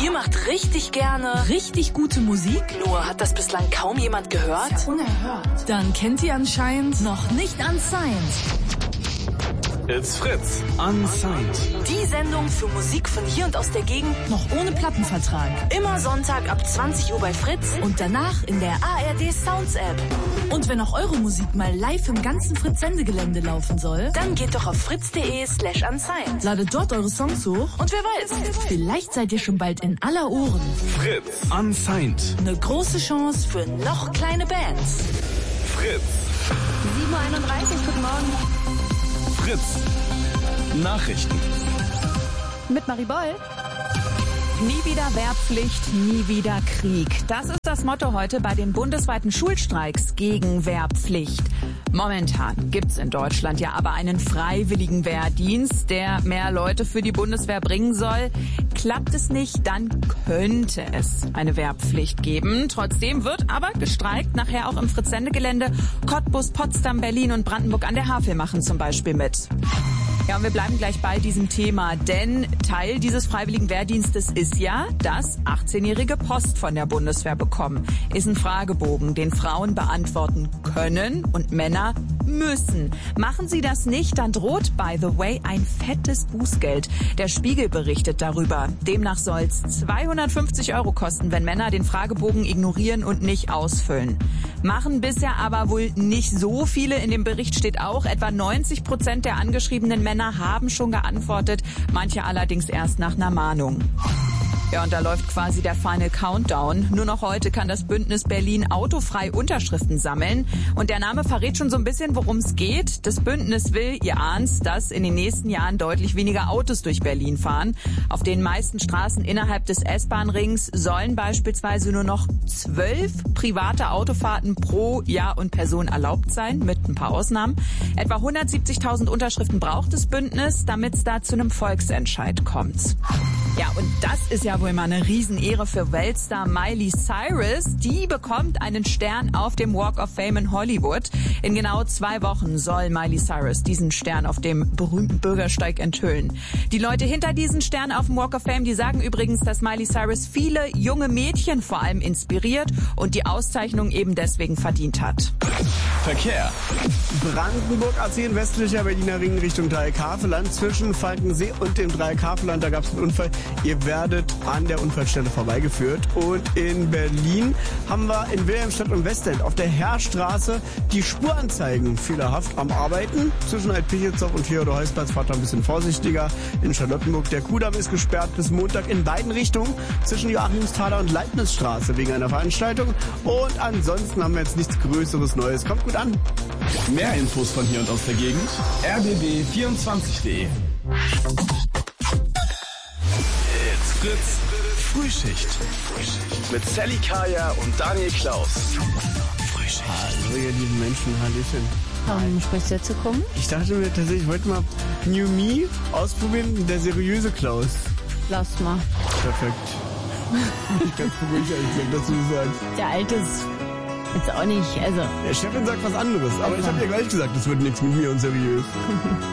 Ihr macht richtig gerne richtig gute Musik? Nur hat das bislang kaum jemand gehört? Das ist ja unerhört. Dann kennt ihr anscheinend noch nicht Unsigned. It's Fritz, Unsigned. Die Sendung für Musik von hier und aus der Gegend. Noch ohne Plattenvertrag. Immer Sonntag ab 20 Uhr bei Fritz. Und danach in der ARD Sounds App. Und wenn auch eure Musik mal live im ganzen Fritz-Sendegelände laufen soll, dann geht doch auf fritz.de/unsigned. Ladet dort eure Songs hoch. Und wer weiß, vielleicht seid ihr schon bald in aller Ohren. Fritz, Unsigned. Eine große Chance für noch kleine Bands. Fritz. 7.31 Uhr, guten Morgen. Fritz. Nachrichten. Mit Marie Boll. Nie wieder Wehrpflicht, nie wieder Krieg. Das ist das Motto heute bei den bundesweiten Schulstreiks gegen Wehrpflicht. Momentan gibt's in Deutschland ja aber einen freiwilligen Wehrdienst, der mehr Leute für die Bundeswehr bringen soll. Klappt es nicht, dann könnte es eine Wehrpflicht geben. Trotzdem wird aber gestreikt, nachher auch im Fritz-Sendegelände. Cottbus, Potsdam, Berlin und Brandenburg an der Havel machen zum Beispiel mit. Ja, und wir bleiben gleich bei diesem Thema, denn Teil dieses freiwilligen Wehrdienstes ist ja, dass 18-Jährige Post von der Bundeswehr bekommen. Ist ein Fragebogen, den Frauen beantworten können und Männer müssen. Machen sie das nicht, dann droht, by the way, ein fettes Bußgeld. Der Spiegel berichtet darüber. Demnach soll's 250 € kosten, wenn Männer den Fragebogen ignorieren und nicht ausfüllen. Machen bisher aber wohl nicht so viele. In dem Bericht steht auch, etwa 90% der angeschriebenen Männer haben schon geantwortet, manche allerdings erst nach einer Mahnung. Ja, und da läuft quasi der Final Countdown. Nur noch heute kann das Bündnis Berlin autofrei Unterschriften sammeln. Und der Name verrät schon so ein bisschen, worum es geht. Das Bündnis will, ihr ahnt's, dass in den nächsten Jahren deutlich weniger Autos durch Berlin fahren. Auf den meisten Straßen innerhalb des S-Bahn-Rings sollen beispielsweise nur noch 12 private Autofahrten pro Jahr und Person erlaubt sein, mit ein paar Ausnahmen. Etwa 170.000 Unterschriften braucht das Bündnis, damit es da zu einem Volksentscheid kommt. Ja, und das ist ja wohl mal eine Riesenehre für Weltstar Miley Cyrus. Die bekommt einen Stern auf dem Walk of Fame in Hollywood. In genau 2 Wochen soll Miley Cyrus diesen Stern auf dem berühmten Bürgersteig enthüllen. Die Leute hinter diesen Stern auf dem Walk of Fame, die sagen übrigens, dass Miley Cyrus viele junge Mädchen vor allem inspiriert und die Auszeichnung eben deswegen verdient hat. Verkehr. Brandenburg A10 westlicher Berliner Ring Richtung Dreieckhaveland. Zwischen Falkensee und dem Dreieckhaveland, da gab es einen Unfall. Ihr werdet an der Unfallstelle vorbeigeführt. Und in Berlin haben wir in Wilhelmstadt und Westend auf der Heerstraße die Spuranzeigen fehlerhaft am Arbeiten. Zwischen Alt-Pichelsdorf und Theodor-Heuss-Platz fahrt da ein bisschen vorsichtiger. In Charlottenburg der Kudamm ist gesperrt bis Montag in beiden Richtungen. Zwischen Joachimsthaler und Leibnizstraße wegen einer Veranstaltung. Und ansonsten haben wir jetzt nichts Größeres Neues. Kommt gut an. Mehr Infos von hier und aus der Gegend. rbb24.de. It's Fritz. Frühschicht. Mit Sally Kaya und Daniel Klaus. Frühschicht. Hallo ihr lieben Menschen, Hallöchen. Warum sprichst du jetzt so komisch? Ich dachte mir tatsächlich, ich wollte mal New Me ausprobieren, der seriöse Klaus. Lass mal. Perfekt. Ich kann es ruhig ehrlich gesagt dazu sagen. Der Alte ist jetzt auch nicht, also... Der Chefin sagt was anderes, aber ich habe ja gleich gesagt, es wird nichts mit mir und seriös.